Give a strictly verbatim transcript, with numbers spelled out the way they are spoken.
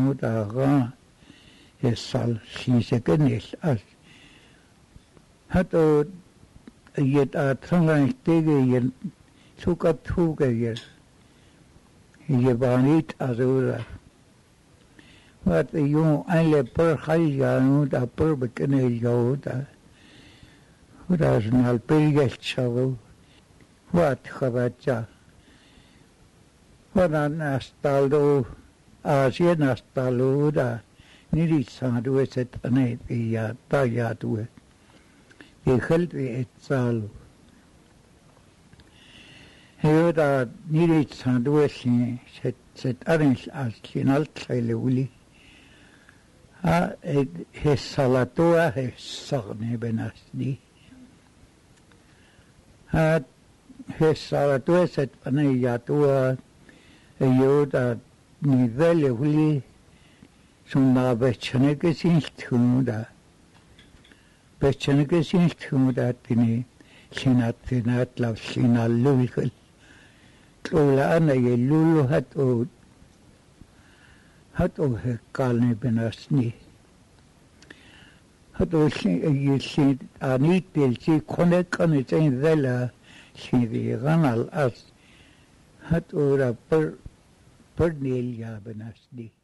nuutaga hessal sisekenil as hato yet a trangan tege yen sukat huge yer yebanit azura wat yung alle per khaya nuuta per bekene yauta hudas nal perigel chavu wat khabacha wadan astalo asien astalo da niri sadu set ane ya ta ya tu e khalt e tsalo Heuda niri sadu sin set set arens as final traile uli ha he salatoa he sarne benasdi ha he salatoa set ane ya tu Heuda nivelle uli sunna bechane ke sin tunda bechane ke sin tunda tini sinat sinat la sinalul Ola ana yelulu hato hato he kalne benasni hato yisi anitel si konek ane chain zela si di ganal as hato ra per per nelia benasni